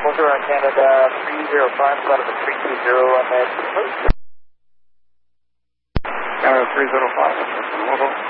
Motor on Canada 305, got up to 320 on that. Canada 305,